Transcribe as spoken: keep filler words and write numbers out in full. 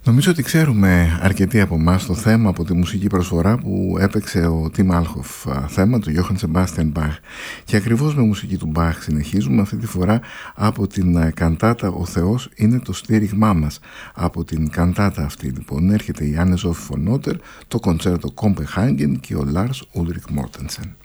Νομίζω ότι ξέρουμε αρκετοί από εμάς το θέμα από τη μουσική προσφορά που έπαιξε ο Τιμ Άλχοφ, θέμα του Γιώχαν Σεμπάστιαν Μπαχ. Και ακριβώς με μουσική του Μπαχ συνεχίζουμε, αυτή τη φορά από την καντάτα «Ο Θεός είναι το στήριγμά μας». Από την καντάτα αυτή λοιπόν έρχεται η Άννε Ζόφι φον Ότερ, το κοντσέρτο Κόμπεχάγεν και ο Λάρς Ούλρικ Μόρτενσεν.